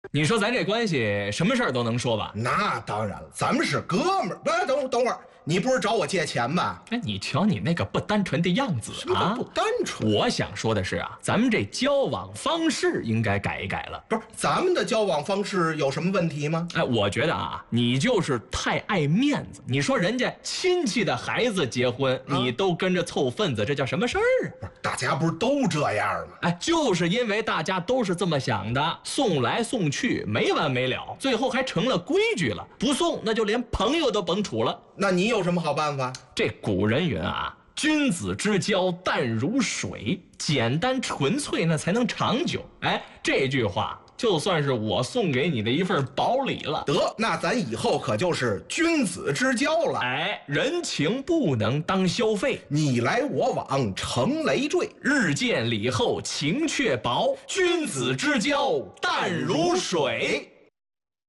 你说咱这关系什么事儿都能说吧？ 那当然了，咱们是哥们儿。等会儿，你不是找我借钱吧？ 哎，你瞧你那个不单纯的样子什么叫不单纯？ 我想说的是啊，咱们这交往方式应该改一改了。 不是，咱们的交往方式有什么问题吗？ 哎，我觉得啊，你就是太爱面子。你说人家亲戚的孩子结婚，你都跟着凑份子，这叫什么事儿啊？ 不是，大家不是都这样吗？ 哎，就是因为大家都是这么想的，送来送去没完没了，最后还成了规矩了。不送，那就连朋友都甭处了。 那你有什么好办法？ 这古人云啊，君子之交淡如水，简单纯粹那才能长久。哎，这句话就算是我送给你的一份薄礼了。 得，那咱以后可就是君子之交了。 哎，人情不能当消费， 你来我往成累赘， 日见礼后情却薄，君子之交淡如水。